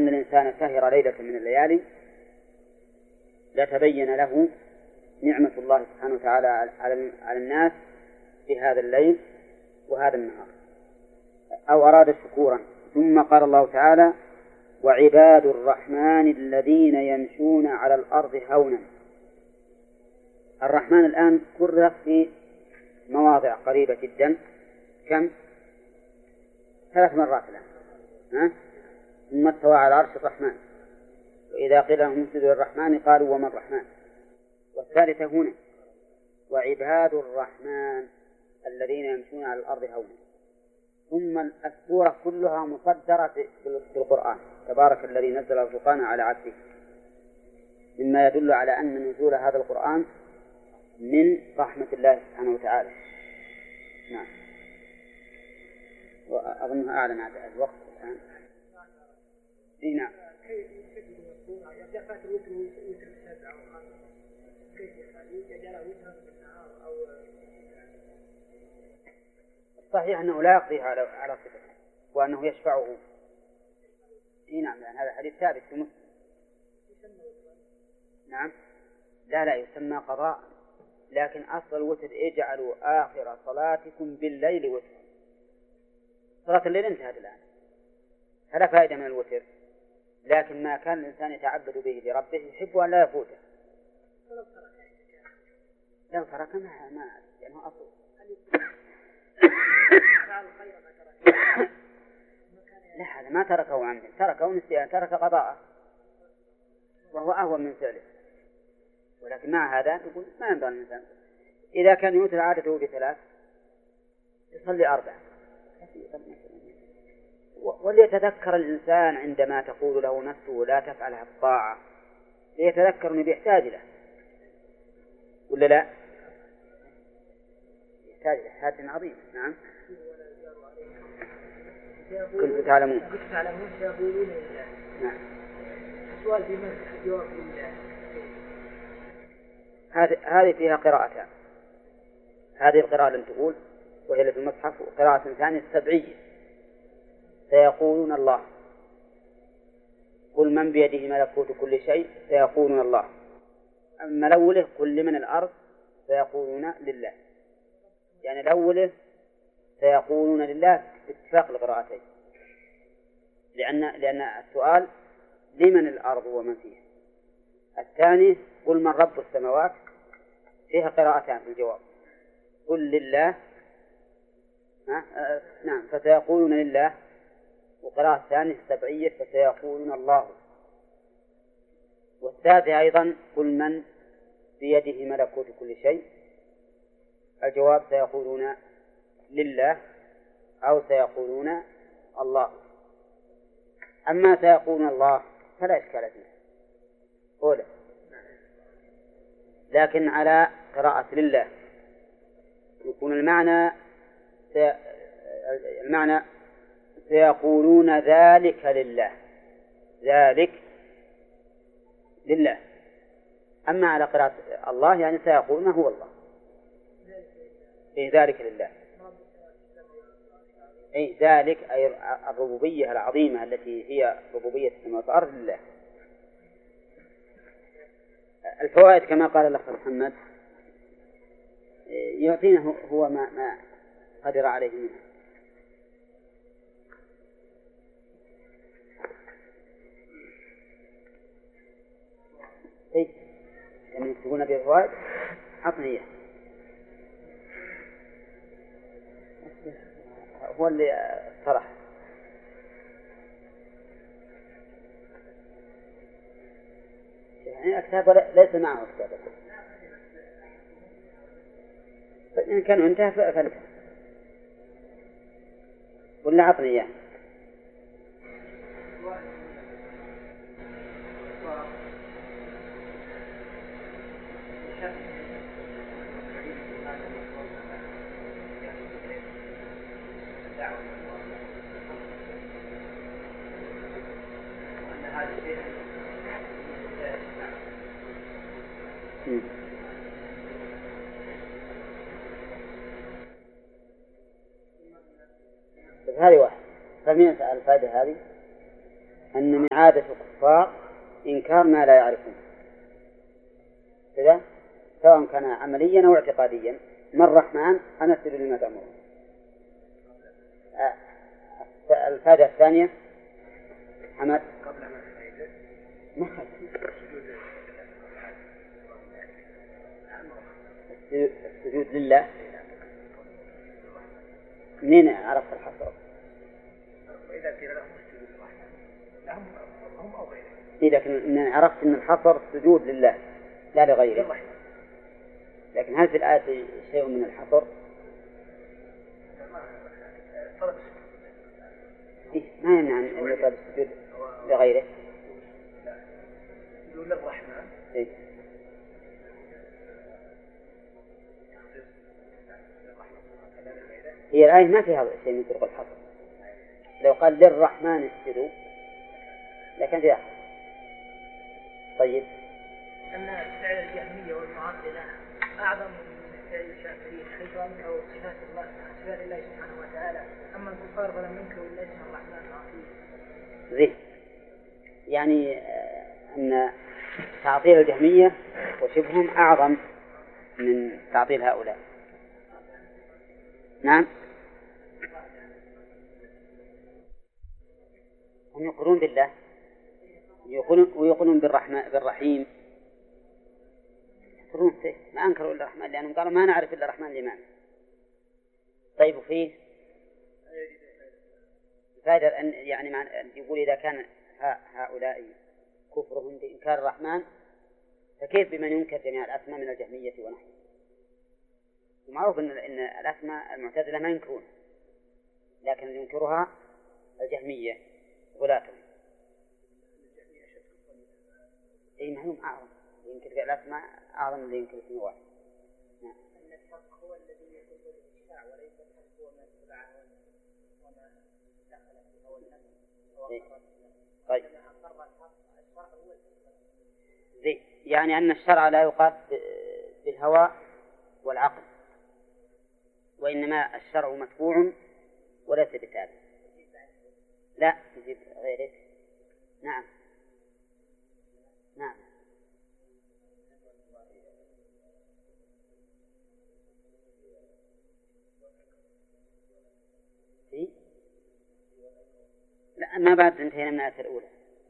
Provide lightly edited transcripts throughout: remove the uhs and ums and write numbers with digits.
أن الإنسان سهر ليلة من الليالي لتبين له نعمة الله سبحانه وتعالى على الناس في هذا الليل وهذا النهار، أو أراد شكورا. ثم قال الله تعالى: وعباد الرحمن الذين يمشون على الأرض هونا. الرحمن الآن كرر في مواضع قريبة جدا، كم؟ 3 مرات الآن. ثم استوى على عرش الرحمن، وإذا قيل لهم اسجدوا للرحمن قالوا وما الرحمن. والثالثة هنا: وعباد الرحمن الذين يمشون على الأرض هونا. ثم السورة كلها مصدرة بالقرآن: تبارك الذي نزل الفرقان على عبده، مما يدل على أن نزول هذا القرآن من رحمة الله سبحانه وتعالى. نعم. وأظنها أعلن هذا الوقت الآن. نعم. صحيح أنه لا يقضيها على صفته وأنه يشفعه. نعم، يعني هذا حديث ثابت في مسلم. نعم. لا يسمى قضاء، لكن أصل الوتر: اجعلوا آخر صلاتكم بالليل وترا. صلاة الليل انتهت الآن، فلا فائدة من الوتر، لكن ما كان الإنسان يتعبد به لربه يحب أن لا يفوته. لو ترك ما يعني هو أصل. لا، هذا ما تركه عمدا، تركه نسيان، ترك قضاءه، وهو أهون من فعله. ولكن مع هذا يقول ما ينبغي الإنسان إذا كان يوتر عادته ب3 يصلي 4. وليتذكر الإنسان عندما تقول له نفسه لا تفعل الطاعة، ليتذكر أنه بيحتاج له، ولا لا؟ يحتاج له حاجة عظيمة. نعم. كنت تعلمون سيقولون لله. نعم. السؤال في من الجواب لله. هذه فيها قراءتان. هذه القراءة اللي تقول وهي في المصحف، وقراءة ثانية السبعية: سيقولون الله. قل من بيده ملكوت كل شيء سيقولون الله. أما الأولى قل لمن الأرض سيقولون لله، يعني الأولى سيقولون لله باتفاق القراءتين، لأن السؤال لمن الأرض ومن فيها. الثاني قل من رب السماوات فيها قراءتان في الجواب: قل لله. نعم، فسيقولون لله. وقراءة الثانية السبعية: فسيقولون الله. والثالثة أيضا قل من بيده ملكوت كل شيء. الجواب سيقولون لله أو سيقولون الله. أما سيقولون الله فلا إشكال فيه أولى، لكن على قراءة لله يكون المعنى سيقولون ذلك لله، ذلك لله. أما على قراءة الله يعني سيقولون هو الله، ذلك لله. أي ذلك أي الربوبية العظيمة التي هي ربوبية السماوات والأرض لله. الفوائد كما قال الأخ محمد يعطينا هو ما قدر عليه منها. إيه يعني يكتبون به الفوائد، عطني إياه. هو اللي صرح. يعني أكتاب ليس معه أكتاب، فإن كانوا انتهى فانتهى، ولا عطني إياه. هذه واحد. فمن يسأل الفائدة هذه؟ أن من عادة الكفار إنكار ما لا يعرفون كذا، سواء كان عمليا أو اعتقاديا. من الرحمن أنا أسجد لما تأمرون. الفائدة الثانية حمد السجود لله. منين عرفت الحصر؟ وإذا قيل لهم السجود لهم هم أو غيرهم. إذا عرفت أن الحصر السجود لله لا لغيره. لكن هل في الآية شيء من الحصر؟ ما يمنع أن يطلب السجود لغيره. يقول للرحمن. هي الآية ما فيها شيء من طرق الحصر. لو قال للرحمن اسجدوا لكن فيها حصر. طيب. أن فعل الجهمية والمعطلة أعظم من فعل الشافعية حيث أنكروا صفات الله سبحانه وتعالى، أما الكفار فلم ينكروا إلا اسم الرحمن العظيم. زين. يعني أن تعطيل الجهمية وشبههم أعظم من تعطيل هؤلاء. نعم. هم يقولون بالله ويقولون بالرحيم. يقولون فيه ما أنكروا إلا الرحمن لأنهم قالوا ما نعرف إلا الرحمن لمن. طيب وفيه فائدة أن يعني يقول إذا كان هؤلاء كفرهم بإنكار الرحمن فكيف بمن ينكر جميع الأسماء من الجهمية ونحن؟ ومعروف أن الأسماء المعتزلة ما ينكرون، لكن ينكرها الجهمية غلاتهم. أي معلوم أعظم ينكر الأسماء أعظم من ينكر اسم واحد. نعم. أن الحق هو الذي يكون بالإشاع وليس الحق هو ما اتبعه وما دخل في هو النفس. طيب. زي يعني أن الشرع لا يقاس بالهوى والعقل، وإنما الشرع متبوع وليس بتابع. لا يجيب غيره. نعم. نعم. لا ما بعد انتهينا من الآية الأولى.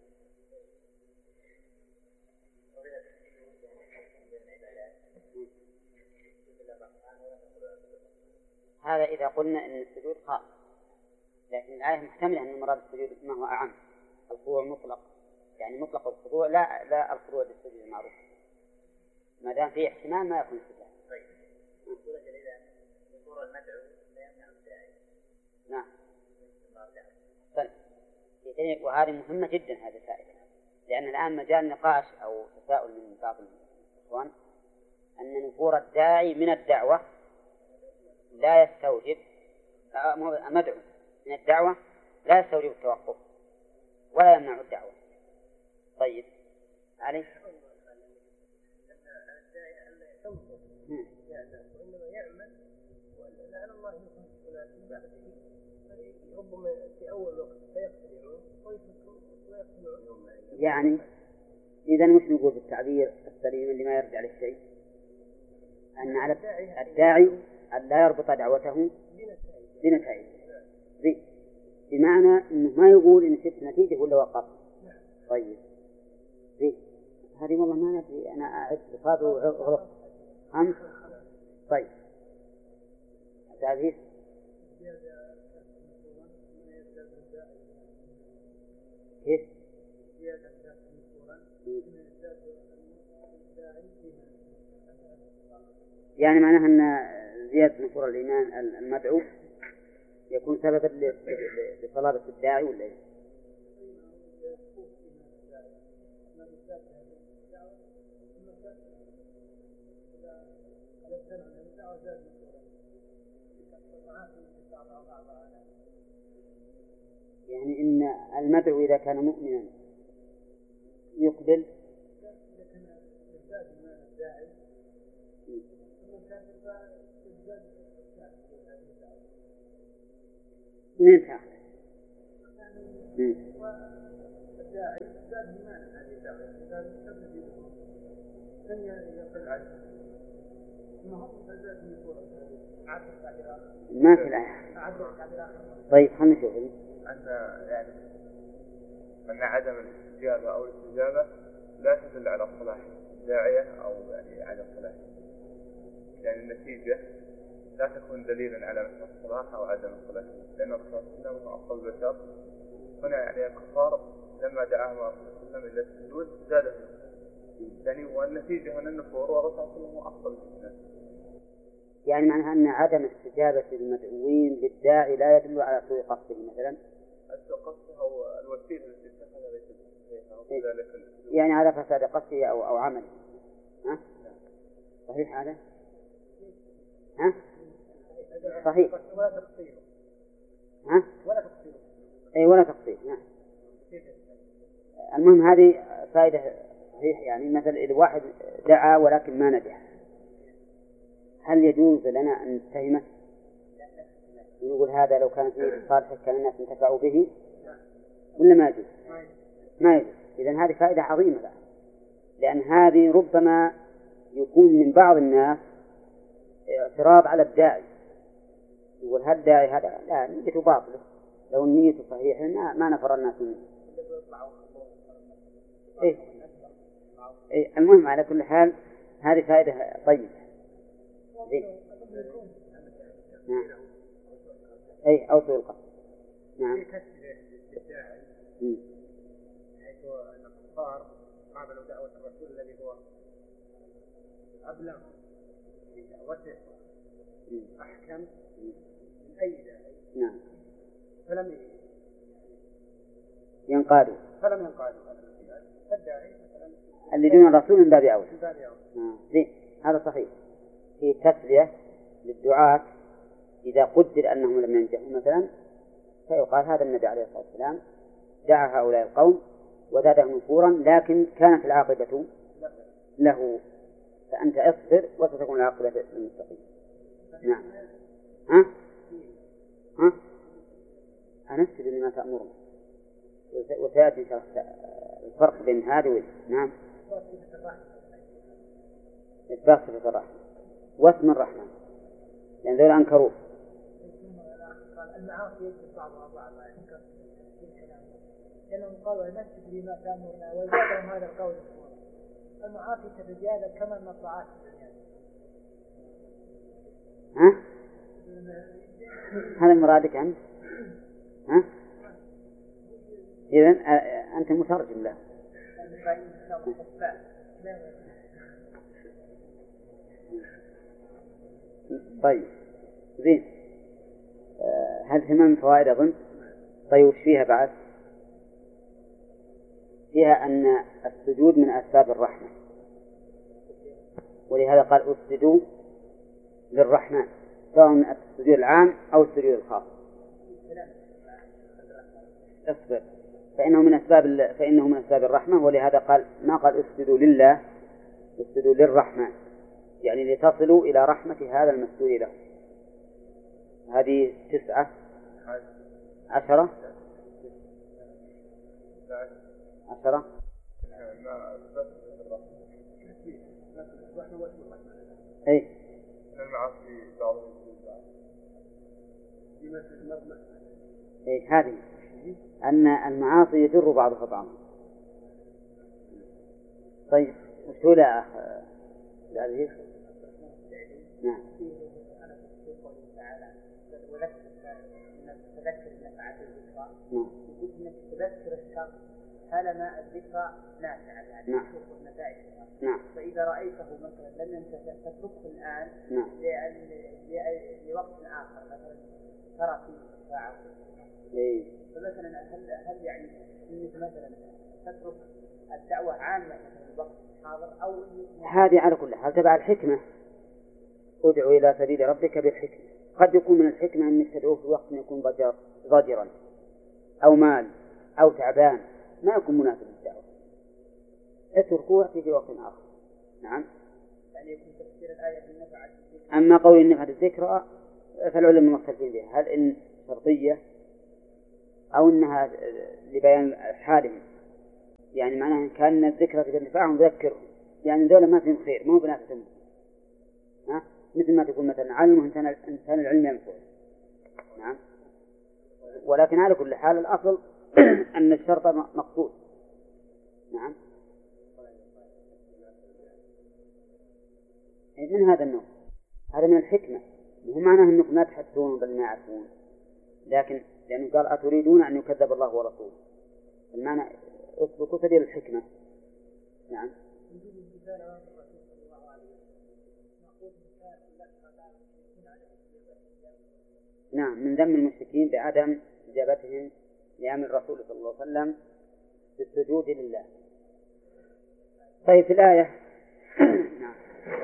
هذا إذا قلنا أن السجود خاص، لكن الآية محتملة أن مراد السجود ما هو أعم. الخضوع مطلق، يعني مطلق الخضوع لا الخضوع للسجود المعروف، ما دام فيه احتمال ما يكون السجود. طيب. يقول المدعو لا يمنع الداعي. نعم. طيب. وهذه مهمة جدا هذه الفائدة، لأن الآن مجال نقاش أو تساؤل من بعض الإخوان أن نفور الداعي من الدعوة لا يستوجب مدعو من الدعوة لا يستوجب التوقف ولا يمنع الدعوة. طيب عليه وإنما يعمل لعل الله يكون في بعده ربما في أول وقت فيقتنعون ويقتنعون. يعني إذا مش نقول بالتعبير السليم اللي ما يرجع للشيء أن على الداعي أن لا يربط دعوته بنتائج، بمعنى أنه ما يقول إن شفت نتيجة ولا وقف. طيب هذه والله ما ندري، أنا أعد بفاضل وغلط 5. طيب تعريف كيف؟ يعني معناها أن زيادة نفور الإيمان المدعو يكون سببا لصلابة الداعي ولا إيه؟ يعني إن المدعو إذا كان مؤمنا يقبل منين تأخذ؟ ما في الآية. طيب خلنا نشوف. أن يعني أن عدم الاستجابة أو الاستجابة لا تدل على صلاح الداعية أو يعني عدم صلاح، يعني النتيجة لا تكون دليلا على الصلاح أو عدم الصلاح، لأن الرسول صلى الله عليه وسلم هو أفضل البشر. هنا يعني الكفار لما دعاهم الرسول صلى الله عليه وسلم إلى السجود زادهم، يعني والنتيجة هنا النفور، والرسول صلى الله عليه وسلم هو أفضل الناس. يعني معناها أن عدم استجابة المدعوين للداعي لا يدل على سوء قصده مثلا. سوء قصده هو الوسيلة التي اتخذها ليست صحيحة، يعني على فساد قصده أو عمله. ها؟ صحيح هذا؟ ها؟ صحيح. ولا تقصير. ها؟ ولا تقصير. أي ولا تقصير. نعم. المهم هذه فائدة صحيح. يعني مثل الواحد دعا ولكن ما نجح، هل يجوز لنا أن نتهمه؟ نقول هذا لو كان فيه صالح كان الناس انتفعوا به ولا ما يجوز؟ ما يجوز. إذن هذه فائدة عظيمة بقى. لأن هذه ربما يكون من بعض الناس اعتراض على الداعي، يقول هل الداعي هذا لا نيته باطلة، لو النية صحيحة ما نفر الناس منه. إيه المهم على كل حال هذه فائدة طيبة. نعم. أي أو سوء القصد. نعم. حيث أن الكفار قابلوا دعوة الرسول الذي هو أبلغ في دعوته أحكم من أي داعي. نعم. فلم ينقادوا. فالداعي اللي دون الرسول من باب أولى. زين. هذا صحيح. في تسلية للدعاة إذا قدر أنهم لم ينجحوا مثلا، فيقال هذا النبي عليه الصلاة والسلام دعا هؤلاء القوم وزادهم نفورا، لكن كانت العاقبة له، فأنت اصبر وستكون العاقبة للمتقين. نعم. أنفذ لما تأمرون، وسيأتي الفرق بين هذا وذي. نعم. إثبات صفة الرحمة واسم الرحمن، لأن ذول أنكروه. المعاصي يجب بعضها بعضا، لأنهم قالوا نسجد لما تأمرنا وزادهم هذا القول. المعاصي تتزايد كما أن الطاعات تتزايد. هذا مرادك أنت؟ إذن أنت مترجم له. طيب زين. هذه 8 فوائد أظن. طيب وش فيها بعد؟ فيها أن السجود من أسباب الرحمة، ولهذا قال اسجدوا للرحمن، سواء من السجود العام أو السجود الخاص. اصبر فإنه من أسباب الرحمة، ولهذا قال ما قال اسجدوا لله، اسجدوا للرحمن، يعني لتصلوا إلى رحمة هذا المسجود له. هذه 9 10 10. أي أي هذه أن المعاصي يجر بعضها بعضا. طيب وش هو يا أخ العزيز؟ نعم. تذكر نفعة الذكرى. يقول إنك تذكر الشر طالما الذكرى نافعة، يعني تشوف النتائج. فإذا رأيته مثلا لم ينتفع تتركه الآن لوقت آخر، مثلا ترى فيه ساعة. فمثلا هل يعني إنك مثلا تترك الدعوة عامة في الوقت الحاضر أو هذه على كل حال تبع الحكمة. ادعو إلى سبيل ربك بالحكمة. قد يكون من الحكمة أنك تدعوه في وقت يكون ضجرا أو مال أو تعبان ما يكون مناسب للدعوة، اتركوه في وقت آخر. نعم. يعني يكون تفسير الآية بالنفع. أما قول النفع الذكرى فالعلماء مختلفين بها، هل إن شرطية أو إنها لبيان حالهم. يعني معناه كان الذكرى تنفعهم ذكرهم، يعني ذولا ما فيهم خير، مو بناتهم. مثل ما تقول مثلا علمه إنسان العلم ينفع. نعم. ولكن على كل حال الأصل أن الشرط مقصود. نعم. من هذا النوع، هذا من الحكمة، مو معناه أنكم لا تحدثون بل ما يعرفون، لكن لأنه قال أتريدون أن يكذب الله ورسوله، المعنى اسلكوا سبيل الحكمة. نعم. نعم، من ذم المشركين بعدم إجابتهم لأمر الرسول صلى الله عليه وسلم بالسجود لله. طيب في الآية نعم.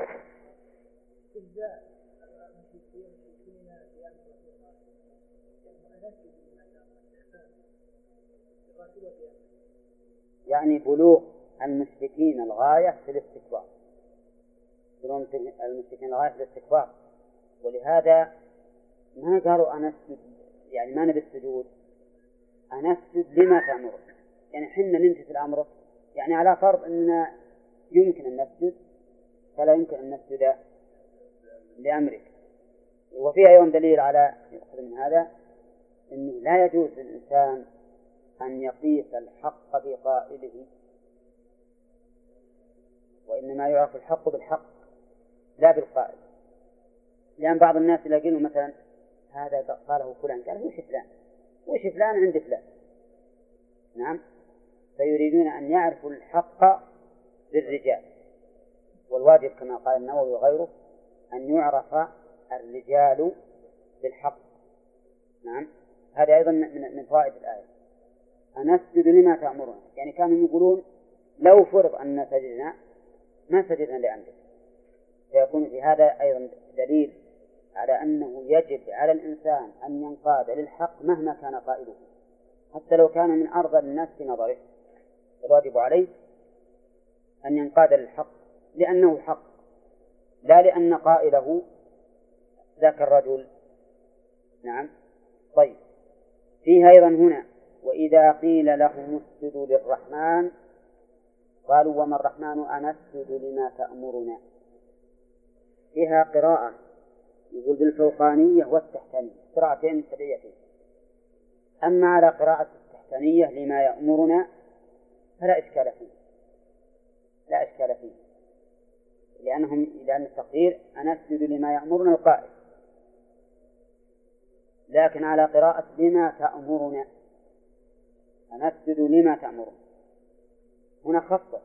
يعني بلوغ المشركين الغاية في الاستكبار، بلوغ المشركين الغاية في الاستكبار، ولهذا ما قالوا أنسجد، يعني ما نبي السجود، أنسجد لما تأمر، يعني حنا نمتثل أمرك، يعني على فرض أننا يمكن أن نسجد فلا يمكن أن نسجد لأمرك. وفيه أيضا دليل على يأخذ من هذا أنه لا يجوز للإنسان أن يقيس الحق بقائله، وإنما يعرف الحق بالحق لا بالقائل. لأن بعض الناس يلاقونه مثلا هذا قاله فلان، قال وش فلان عند فلان. نعم. فيريدون أن يعرفوا الحق بالرجال، والواجب كما قال النووي وغيره أن يعرف الرجال بالحق. نعم. هذا أيضا من فوائد الآية، أنسجد لما تأمرون، يعني كانوا يقولون لو فرض أن سجدنا ما سجدنا لأمرك، فيكون في هذا أيضا دليل على أنه يجب على الإنسان أن ينقاد للحق مهما كان قائله، حتى لو كان من أرذل الناس في نظره، الواجب عليه أن ينقاد للحق لأنه حق، لا لأن قائله ذاك الرجل. نعم. طيب فيها أيضا هنا وإذا قيل لهم اسجدوا للرحمن قالوا وما الرحمن أنسجد لما تأمرنا. فيها قراءة يقول بالفوقانية والتحتانية، قراءتين سبعيتين. أما على قراءة التحتانية لما يأمرنا فلا إشكال فيه، لا إشكال فيه، لأن التقدير أنسجد لما يأمرنا القائل. لكن على قراءة لما تأمرنا أنسجد لما تأمرنا هنا خاصة،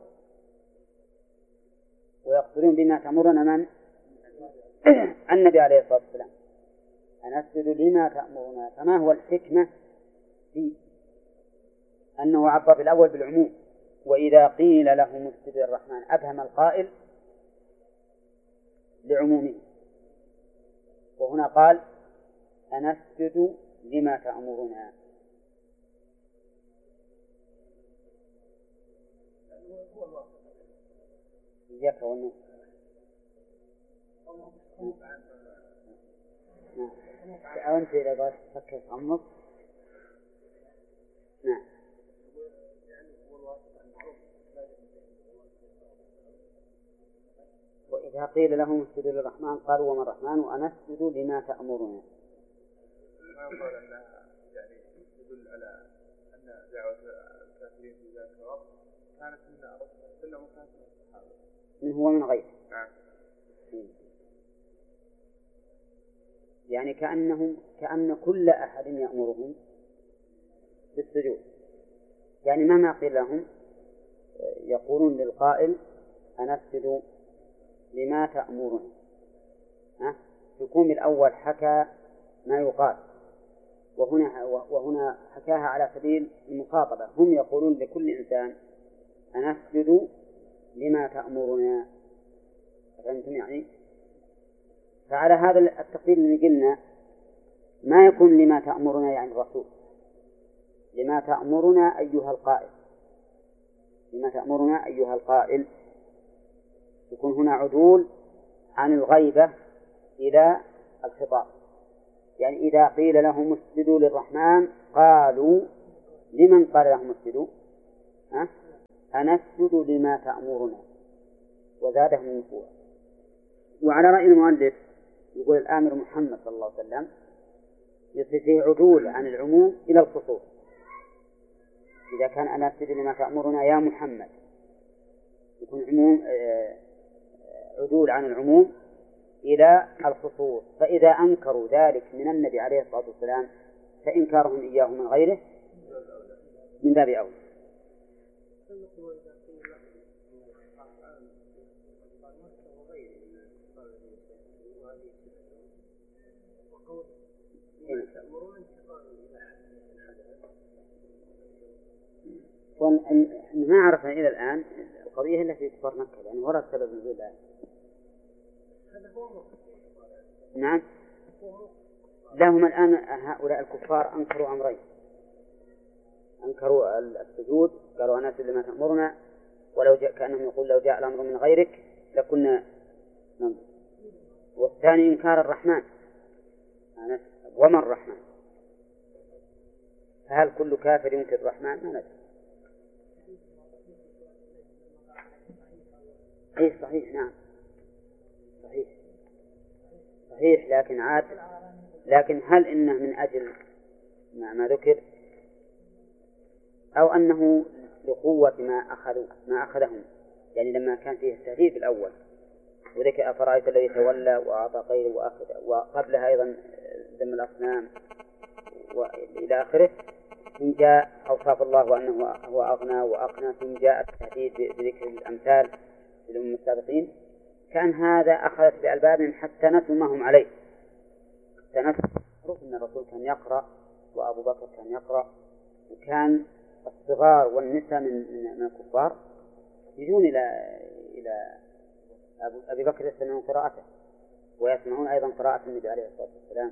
ويقصدون بما تأمرنا من؟ النبي عليه الصلاة والسلام. أنسجد لما تأمرنا، فما هو الحكمة في أنه عبر بالأول بالعموم وإذا قيل لهم اسجد للرحمن، أبهم القائل لعمومه، وهنا قال أنسجد لما تأمرنا. إياك والنوم. أنت إذا بغيت تفكر عمق. نعم. وإذا قيل لهم اسجدوا للرحمن قالوا وما الرحمن أنسجد لما تأمرنا. ما يقول أنها يعني تدل على أن دعوة الكافرين في ذلك الوقت كانت من السنة وكانت من الصحابة. من هو من غيره. نعم. يعني كأن كل أحد يأمرهم بالسجود، يعني مهما قيل لهم يقولون للقائل أنسجد لما تأمرنا. يكون الأول حكى ما يقال، وهنا حكاها على سبيل المخاطبة، هم يقولون لكل إنسان أنسجد لما تأمرنا. فهمتم يعني؟ فعلى هذا التقدير اللي قلنا ما يكون لما تأمرنا يعني الرسول، لما تأمرنا أيها القائل، لما تأمرنا أيها القائل، يكون هنا عدول عن الغيبة إلى الخطاب. يعني إذا قيل لهم اسجدوا للرحمن قالوا لمن قال لهم اسجدوا؟ أنسجد لما تأمرنا وزادهم نفورا. وعلى رأي المؤلف يقول الآمر محمد صلى الله عليه وسلم يصير فيه عدول عن العموم إلى الخصوص. إذا كان أنسجد لما تأمرنا يا محمد يكون عدول عن العموم إلى الخصوص. فإذا أنكروا ذلك من النبي عليه الصلاة والسلام فإنكارهم إياه من غيره من باب أولى. ما عرفنا إلى الآن القضية إلا في كفار مكة يعني ورد سبب نزول الآية. نعم لهم الآن هؤلاء الكفار أنكروا أمرين، أنكروا السجود، قالوا أنا أسجد لما تأمرنا، ولو جاء كأنهم يقول لو جاء الأمر من غيرك لكنا ننظر. والثاني إنكار الرحمن وما الرحمن، فهل كل كافر ينكر الرحمن؟ ما ندري. أي صحيح نعم صحيح لكن هل إنه من أجل ما ذكر أو أنه لقوة ما أخذهم، يعني لما كان فيه التهديد الأول وذكر أفرأيت الذي تولى وأعطى غيره وقبلها أيضا ذم الأصنام وإلى آخره، ثم جاء أوصاف الله وأنه هو أغنى وأقنى، ثم جاء التهديد بذكر الأمثال للأمم السابقين، كان هذا أخذت بألبابهم حتى نسوا ما هم عليه. معروف أن الرسول كان يقرأ وأبو بكر كان يقرأ، وكان الصغار والنساء من الكفار يجون إلى أبي بكر يسمعون قراءته ويسمعون أيضا قراءة النبي عليه الصلاة والسلام.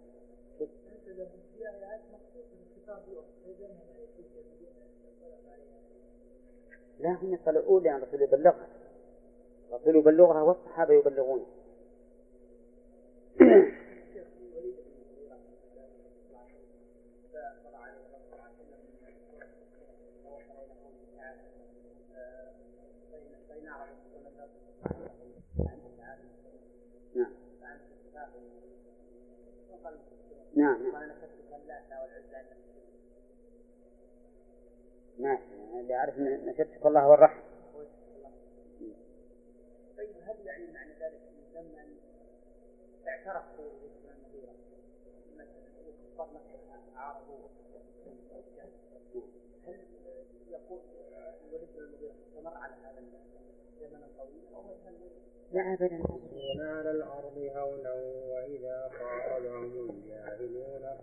لا هم يطلعون لأن الرسول يبلغها، الرسول يبلغها والصحابة يبلغون. نعم اللي أعرف نشدك الله والرحمة. طيب هل يعني معنى ذلك لما اعترف بالإسلام المغيرة مثلا وكفار مكة عارضوا هل يقول الوليد بن المغيرة استمر على هذا الزمن الطويل أو مثلا؟ لا أبدا. على الأرض هونا